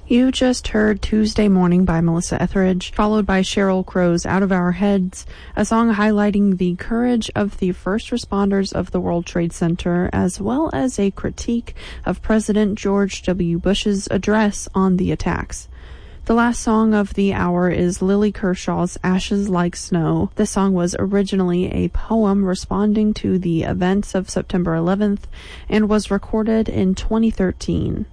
You just heard Tuesday Morning by Melissa Etheridge, followed by Sheryl Crow's Out of Our Heads, a song highlighting the courage of the first responders of the World Trade Center, as well as a critique of President George W. Bush's address on the attacks. The last song of the hour is Lily Kershaw's Ashes Like Snow. This song was originally a poem responding to the events of September 11th and was recorded in 2013.